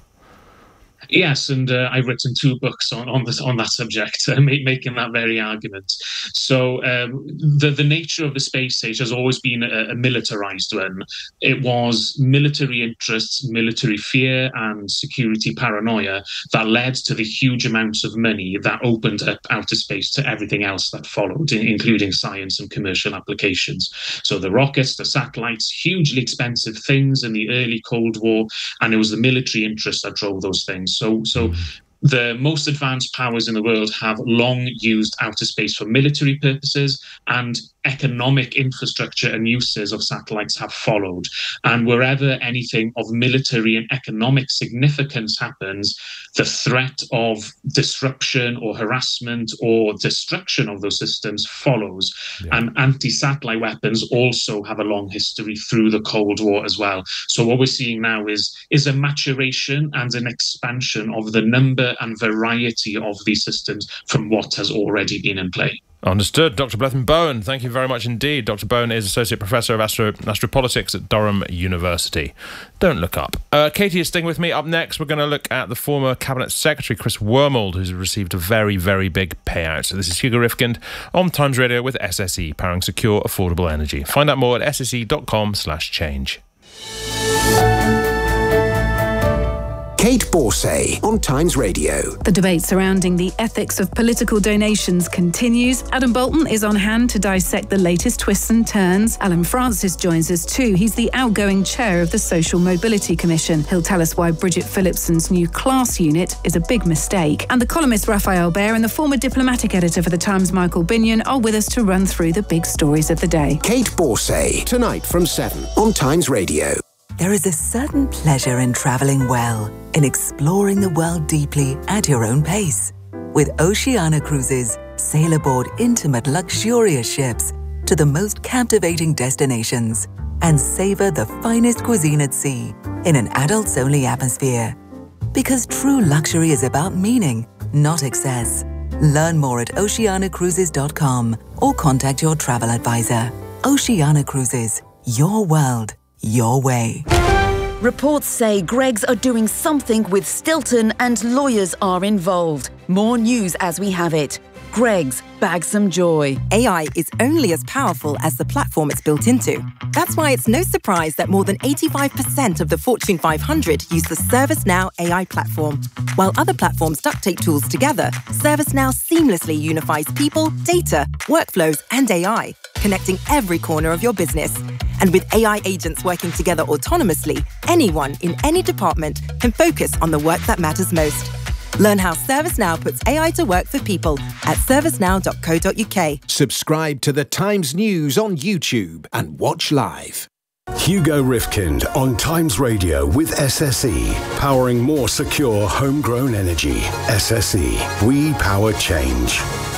Yes, and uh, I've written two books on on, this, on that subject, uh, make, making that very argument. So um, the, the nature of the space age has always been a, a militarized one. It was military interests, military fear, and security paranoia that led to the huge amounts of money that opened up outer space to everything else that followed, including science and commercial applications. So the rockets, the satellites, hugely expensive things in the early Cold War, and it was the military interests that drove those things. So, so the most advanced powers in the world have long used outer space for military purposes, and economic infrastructure and uses of satellites have followed. And wherever anything of military and economic significance happens, the threat of disruption or harassment or destruction of those systems follows. Yeah. And anti-satellite weapons also have a long history through the Cold War as well. So what we're seeing now is, is a maturation and an expansion of the number and variety of these systems from what has already been in play. Understood. Doctor Bethan Bowen, thank you very much indeed. Doctor Bowen is Associate Professor of Astro- Astropolitics at Durham University. Don't look up. Uh, Katie is staying with me. Up next, we're going to look at the former Cabinet Secretary, Chris Wormold, who's received a very, very big payout. So this is Hugo Rifkind on Times Radio with S S E, powering secure, affordable energy. Find out more at sse.com slash change. Kate Borsay on Times Radio. The debate surrounding the ethics of political donations continues. Adam Bolton is on hand to dissect the latest twists and turns. Alan Francis joins us too. He's the outgoing chair of the Social Mobility Commission. He'll tell us why Bridget Phillipson's new class unit is a big mistake. And the columnist Raphael Bear and the former diplomatic editor for The Times, Michael Binion, are with us to run through the big stories of the day. Kate Borsay, tonight from seven on Times Radio. There is a certain pleasure in travelling well, in exploring the world deeply at your own pace. With Oceania Cruises, sail aboard intimate, luxurious ships to the most captivating destinations and savour the finest cuisine at sea in an adults-only atmosphere. Because true luxury is about meaning, not excess. Learn more at oceania cruises dot com or contact your travel advisor. Oceania Cruises, your world, your way. Reports say Greggs are doing something with Stilton and lawyers are involved. More news as we have it. Greggs, bag some joy. A I is only as powerful as the platform it's built into. That's why it's no surprise that more than eighty-five percent of the Fortune five hundred use the ServiceNow A I platform. While other platforms duct tape tools together, ServiceNow seamlessly unifies people, data, workflows, and A I, connecting every corner of your business. And with A I agents working together autonomously, anyone in any department can focus on the work that matters most. Learn how ServiceNow puts A I to work for people at servicenow dot co dot uk. Subscribe to The Times News on YouTube and watch live. Hugo Rifkind on Times Radio with S S E, powering more secure homegrown energy. S S E, we power change.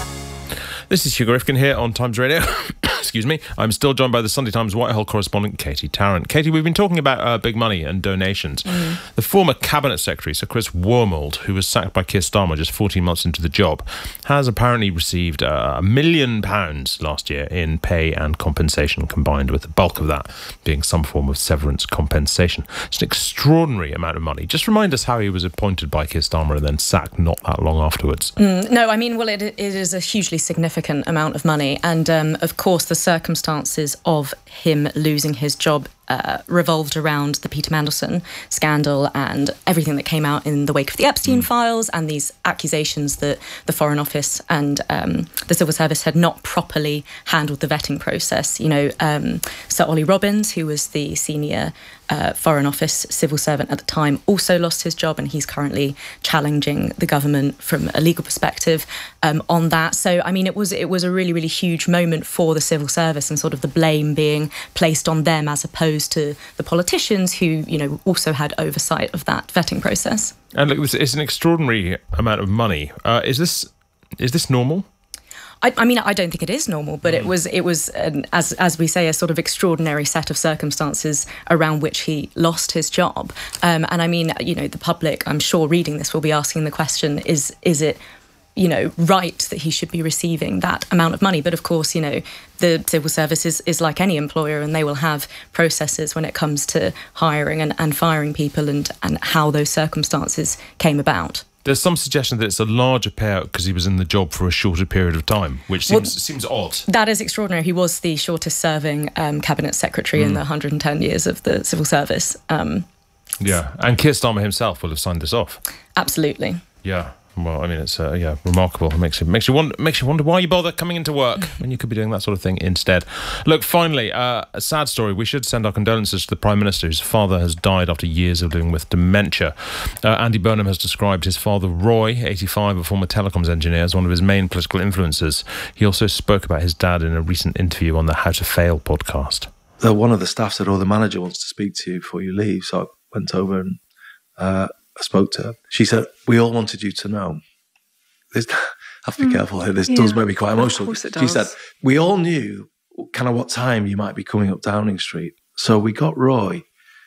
This is Hugo Rifkind here on Times Radio. Excuse me. I'm still joined by the Sunday Times Whitehall correspondent, Katie Tarrant. Katie, we've been talking about uh, big money and donations. Mm. The former Cabinet Secretary, Sir Chris Wormold, who was sacked by Keir Starmer just fourteen months into the job, has apparently received uh, a million pounds last year in pay and compensation combined, with the bulk of that being some form of severance compensation. It's an extraordinary amount of money. Just remind us how he was appointed by Keir Starmer and then sacked not that long afterwards. Mm, no, I mean, well, it, it is a hugely significant amount of money. And, um, of course, the circumstances of him losing his job uh, revolved around the Peter Mandelson scandal and everything that came out in the wake of the Epstein mm. files and these accusations that the Foreign Office and um, the Civil Service had not properly handled the vetting process. You know, um, Sir Ollie Robbins, who was the senior uh, Foreign Office civil servant at the time, also lost his job, and he's currently challenging the government from a legal perspective um, on that. So, I mean, it was it was a really, really huge moment for the civil service, and sort of the blame being placed on them as opposed to the politicians who, you know, also had oversight of that vetting process. And look, it's an extraordinary amount of money. Uh, is this is this normal? I, I mean, I don't think it is normal, but mm. it was, it was an, as as we say, a sort of extraordinary set of circumstances around which he lost his job. Um, and I mean, you know, the public, I'm sure, reading this will be asking the question: Is is it, you know, right that he should be receiving that amount of money? But of course, you know, the civil service is, is like any employer, and they will have processes when it comes to hiring and, and firing people, and, and how those circumstances came about. There's some suggestion that it's a larger payout because he was in the job for a shorter period of time, which seems well, seems odd. That is extraordinary. He was the shortest serving um, Cabinet Secretary mm. in the one hundred ten years of the civil service. Um, yeah, and Keir Starmer himself will have signed this off. Absolutely. Yeah. Well, I mean, it's uh, yeah, remarkable. It makes you makes you wonder makes you wonder why you bother coming into work when you could be doing that sort of thing instead. Look, finally, uh, a sad story. We should send our condolences to the Prime Minister, whose father has died after years of living with dementia. Uh, Andy Burnham has described his father, Roy, eighty-five, a former telecoms engineer, as one of his main political influences. He also spoke about his dad in a recent interview on the How to Fail podcast. So one of the staff said, "Oh, the manager wants to speak to you before you leave." So I went over and uh, I spoke to her. She said, "We all wanted you to know." This, I have to be careful here. This yeah. does make me quite emotional. Of course it does. She said, "We all knew kind of what time you might be coming up Downing Street. So we got Roy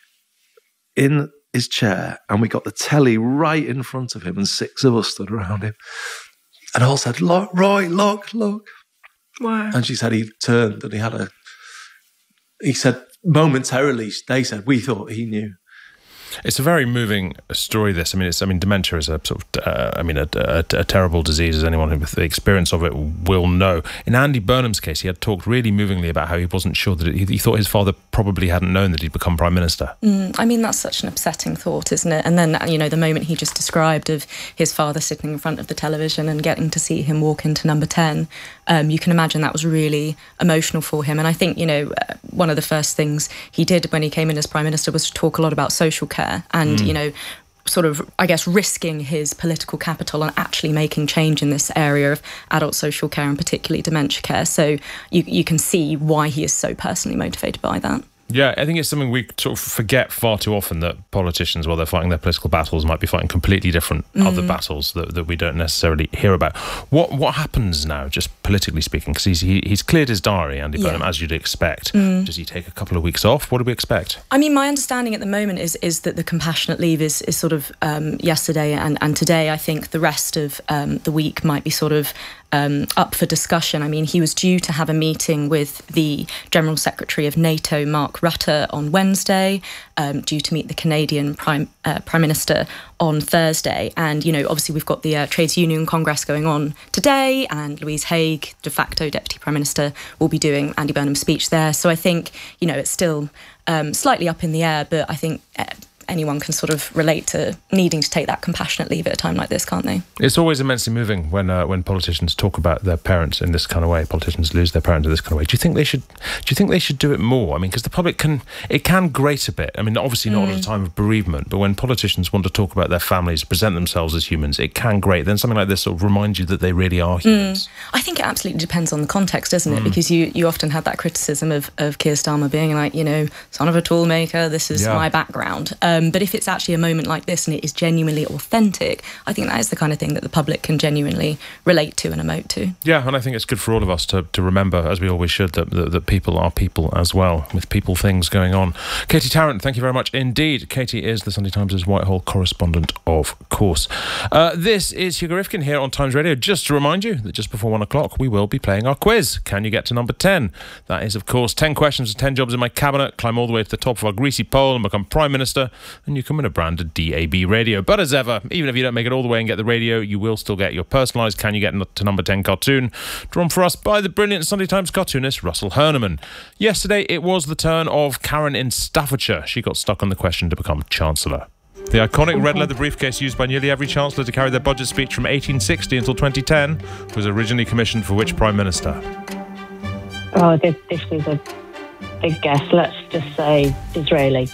in his chair and we got the telly right in front of him, and six of us stood around him and all said, 'Look, Roy, look, look.' Wow. And she said he turned and he had a, he said momentarily, they said, we thought he knew. It's a very moving story, this. I mean, it's. I mean, dementia is a sort of, uh, I mean, a, a, a terrible disease, as anyone with the experience of it will know. In Andy Burnham's case, he had talked really movingly about how he wasn't sure that it, he, he thought his father probably hadn't known that he'd become Prime Minister. Mm, I mean, that's such an upsetting thought, isn't it? And then, you know, the moment he just described of his father sitting in front of the television and getting to see him walk into number ten, um, you can imagine that was really emotional for him. And I think, you know, uh, one of the first things he did when he came in as Prime Minister was to talk a lot about social care. And, mm. you know, sort of, I guess, risking his political capital and actually making change in this area of adult social care and particularly dementia care. So you, you can see why he is so personally motivated by that. Yeah, I think it's something we sort of forget far too often, that politicians, while they're fighting their political battles, might be fighting completely different mm. other battles that, that we don't necessarily hear about. What what happens now, just politically speaking? Because he's he, he's cleared his diary, Andy Burnham, yeah. as you'd expect. Mm. Does he take a couple of weeks off? What do we expect? I mean, my understanding at the moment is is that the compassionate leave is, is sort of um, yesterday and, and today. I think the rest of um, the week might be sort of Um, up for discussion. I mean, he was due to have a meeting with the General Secretary of NATO, Mark Rutte, on Wednesday, um, due to meet the Canadian Prime uh, Prime Minister on Thursday. And, you know, obviously we've got the uh, Trades Union Congress going on today, and Louise Haigh, de facto Deputy Prime Minister, will be doing Andy Burnham's speech there. So I think, you know, it's still um, slightly up in the air, but I think Uh, anyone can sort of relate to needing to take that compassionate leave at a time like this, can't they? It's always immensely moving when uh, when politicians talk about their parents in this kind of way. Politicians lose their parents in this kind of way. Do you think they should? Do you think they should do it more? I mean, because the public can it can grate a bit. I mean, obviously not mm. at a time of bereavement, but when politicians want to talk about their families, present themselves as humans, it can grate. Then something like this sort of reminds you that they really are humans. Mm. I think it absolutely depends on the context, doesn't it? Mm. Because you you often had that criticism of of Keir Starmer being like, you know, son of a toolmaker. This is yeah. my background. Um, but if it's actually a moment like this and it is genuinely authentic, I think that is the kind of thing that the public can genuinely relate to and emote to. Yeah, and I think it's good for all of us to, to remember, as we always should, that, that, that people are people as well, with people things going on. Katie Tarrant, thank you very much indeed. Katie is the Sunday Times' Whitehall correspondent, of course. Uh, this is Hugo Rifkin here on Times Radio. Just to remind you that just before one o'clock we will be playing our quiz. Can you get to number ten? That is, of course, ten questions and ten jobs in my cabinet. Climb all the way to the top of our greasy pole and become Prime Minister, and you can win a branded D A B radio. But as ever, even if you don't make it all the way and get the radio, you will still get your personalised Can You Get to Number ten cartoon, drawn for us by the brilliant Sunday Times cartoonist Russell Herneman. Yesterday it was the turn of Karen in Staffordshire. She got stuck on the question to become Chancellor. The iconic red leather briefcase used by nearly every Chancellor to carry their budget speech from eighteen sixty until twenty ten was originally commissioned for which Prime Minister? Oh, this, this is a big guess. Let's just say Disraeli.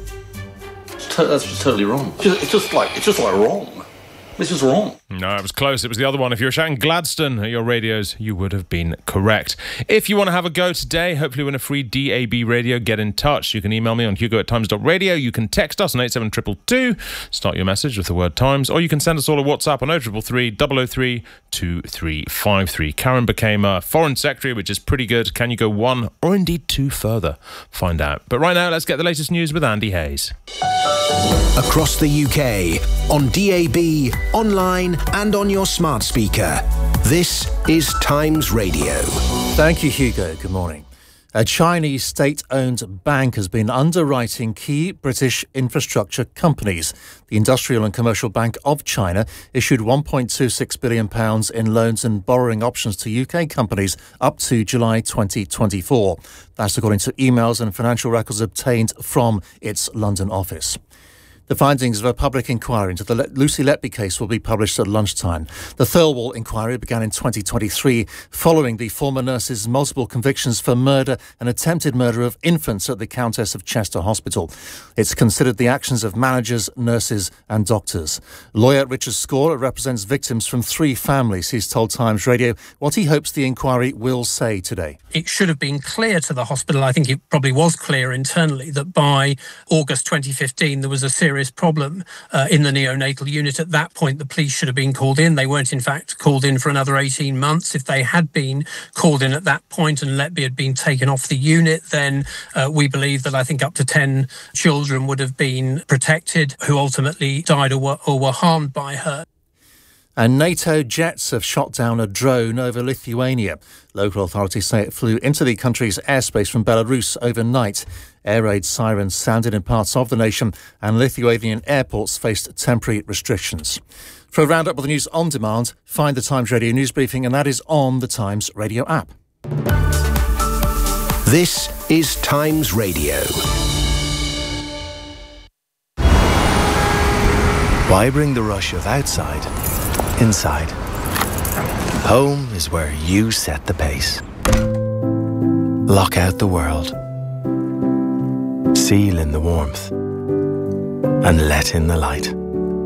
That's just totally wrong. It's just like it's just like wrong. This is wrong. No, it was close. It was the other one. If you were shouting Gladstone at your radios, you would have been correct. If you want to have a go today, hopefully win a free D A B radio, get in touch. You can email me on hugo at times dot radio. You can text us on eight seven two two two. Start your message with the word Times. Or you can send us all a WhatsApp on oh three three three, double oh three, two three five three. Karen became a Foreign Secretary, which is pretty good. Can you go one or indeed two further? Find out. But right now, let's get the latest news with Andy Hayes. Across the U K, on D A B, online and on your smart speaker. This is Times Radio. Thank you, Hugo. Good morning. A Chinese state-owned bank has been underwriting key British infrastructure companies. The Industrial and Commercial Bank of China issued one point two six billion pounds in loans and borrowing options to U K companies up to July twenty twenty-four. That's according to emails and financial records obtained from its London office. The findings of a public inquiry into the Lucy Letby case will be published at lunchtime. The Thirlwall inquiry began in twenty twenty-three following the former nurse's multiple convictions for murder and attempted murder of infants at the Countess of Chester Hospital. It's considered the actions of managers, nurses and doctors. Lawyer Richard Score represents victims from three families. He's told Times Radio what he hopes the inquiry will say today. It should have been clear to the hospital, I think it probably was clear internally, that by August twenty fifteen there was a serious problem uh, in the neonatal unit. At that point, the police should have been called in. They weren't, in fact, called in for another eighteen months. If they had been called in at that point and Letby had been taken off the unit, then uh, we believe that I think up to ten children would have been protected who ultimately died or were, or were harmed by her. And NATO jets have shot down a drone over Lithuania. Local authorities say it flew into the country's airspace from Belarus overnight. Air raid sirens sounded in parts of the nation, and Lithuanian airports faced temporary restrictions. For a roundup of the news on demand, find the Times Radio News Briefing, and that is on the Times Radio app. This is Times Radio. Why bring the rush of outside inside? Home is where you set the pace. Lock out the world. Seal in the warmth. And let in the light.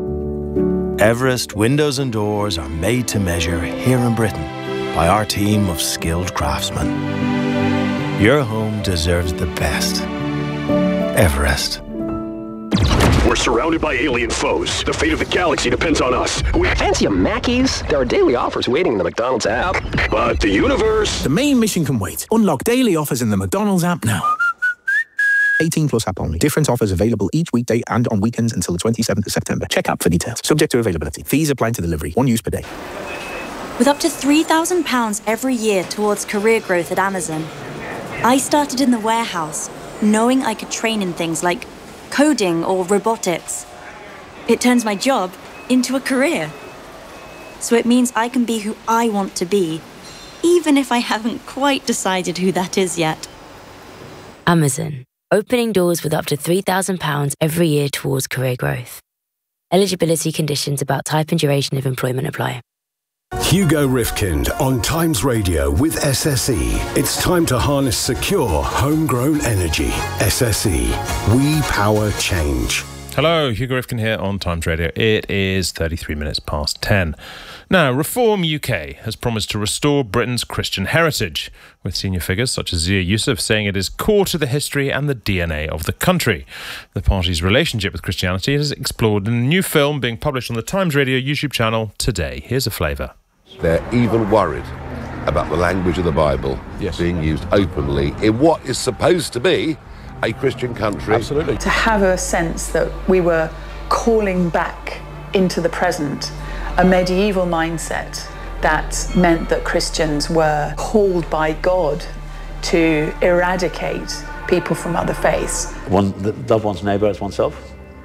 Everest windows and doors are made to measure here in Britain by our team of skilled craftsmen. Your home deserves the best. Everest. We're surrounded by alien foes. The fate of the galaxy depends on us. We fancy a Mackies? There are daily offers waiting in the McDonald's app. But the universe... The main mission can wait. Unlock daily offers in the McDonald's app now. eighteen plus app only. Different offers available each weekday and on weekends until the twenty-seventh of September. Check app for details. Subject to availability. Fees apply to delivery. One use per day. With up to three thousand pounds every year towards career growth at Amazon, I started in the warehouse, knowing I could train in things like coding or robotics. It turns my job into a career. So it means I can be who I want to be, even if I haven't quite decided who that is yet. Amazon, opening doors with up to three thousand pounds every year towards career growth. Eligibility conditions about type and duration of employment apply. Hugo Rifkind on Times Radio with S S E. It's time to harness secure, homegrown energy. S S E. We power change. Hello, Hugo Rifkind here on Times Radio. It is thirty-three minutes past ten. Now, Reform U K has promised to restore Britain's Christian heritage, with senior figures such as Zia Youssef saying it is core to the history and the D N A of the country. The party's relationship with Christianity is explored in a new film being published on the Times Radio YouTube channel today. Here's a flavour. They're even worried about the language of the Bible yes. being used openly in what is supposed to be a Christian country. Absolutely. To have a sense that we were calling back into the present a medieval mindset that meant that Christians were called by God to eradicate people from other faiths. One, love one's neighbour as oneself.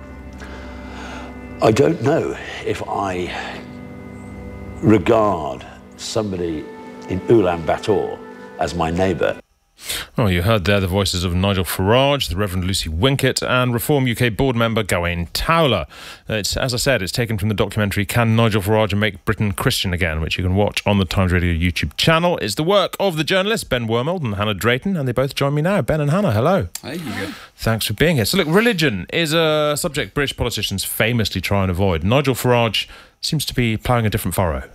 I don't know if I regard somebody in Ulaanbaatar as my neighbour. Oh, you heard there the voices of Nigel Farage, the Reverend Lucy Winkett, and Reform U K board member Gawain Towler. It's, as I said, it's taken from the documentary Can Nigel Farage Make Britain Christian Again, which you can watch on the Times Radio YouTube channel. It's the work of the journalists Ben Wormald and Hannah Drayton, and they both join me now. Ben and Hannah, hello. Hey, you go. Thanks for being here. So look, religion is a subject British politicians famously try and avoid. Nigel Farage seems to be ploughing a different furrow.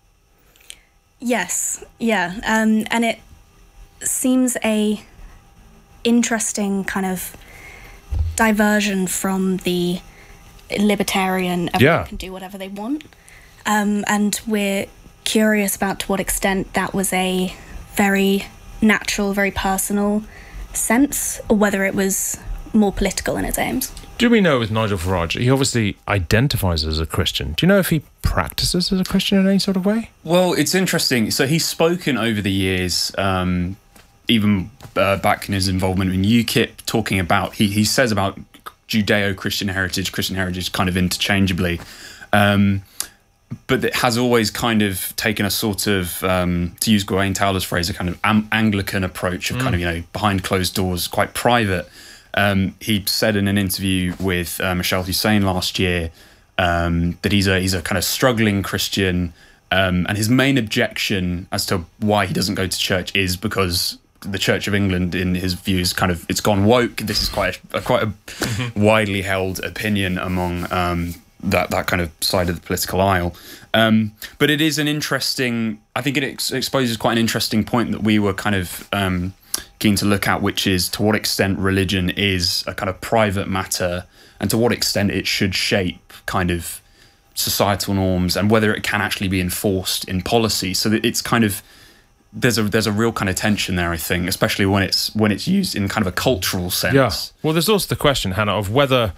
Yes, yeah, um, and it seems a interesting kind of diversion from the libertarian everyone yeah. can do whatever they want, um, and we're curious about to what extent that was a very natural, very personal sense, or whether it was more political in its aims. Do we know with Nigel Farage, he obviously identifies as a Christian. Do you know if he practices as a Christian in any sort of way? Well, it's interesting. So he's spoken over the years, um, even uh, back in his involvement in UKIP, talking about, he, he says about Judeo-Christian heritage, Christian heritage kind of interchangeably. Um, but it has always kind of taken a sort of, um, to use Gawain Towler's phrase, a kind of am- Anglican approach of mm. kind of, you know, behind closed doors, quite private. Um, he said in an interview with uh, Michelle Hussein last year um, that he's a he's a kind of struggling Christian, um, and his main objection as to why he doesn't go to church is because the Church of England, in his views, kind of it's gone woke. This is quite a, a quite a mm-hmm. widely held opinion among um, that that kind of side of the political aisle. Um, but it is an interesting. I think it ex- exposes quite an interesting point that we were kind of. Um, keen to look at, which is to what extent religion is a kind of private matter and to what extent it should shape kind of societal norms and whether it can actually be enforced in policy. So that it's kind of there's a there's a real kind of tension there, I think, especially when it's when it's used in kind of a cultural sense. Yeah. Well, there's also the question, Hannah, of whether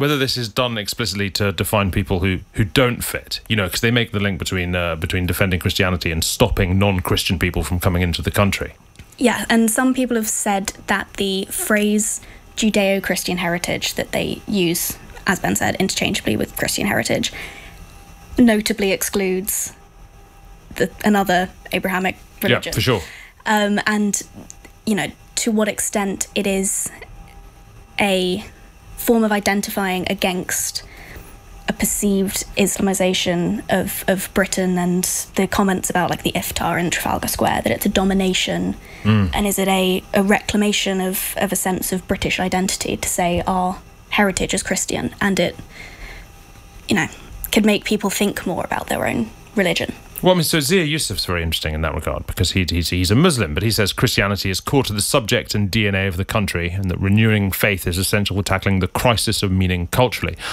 whether this is done explicitly to define people who, who don't fit, you know, because they make the link between uh, between defending Christianity and stopping non-Christian people from coming into the country. Yeah, and some people have said that the phrase Judeo-Christian heritage that they use, as Ben said, interchangeably with Christian heritage, notably excludes the, another Abrahamic religion. Yeah, for sure. Um, and, you know, to what extent it is a form of identifying against a perceived Islamization of, of Britain, and the comments about like the Iftar in Trafalgar Square, that it's a domination, mm. and is it a, a reclamation of, of a sense of British identity to say our heritage is Christian, and it, you know, could make people think more about their own religion. Well, I mean, so Zia Yusuf's very interesting in that regard, because he, he's, he's a Muslim, but he says Christianity is core to the subject and D N A of the country, and that renewing faith is essential for tackling the crisis of meaning culturally.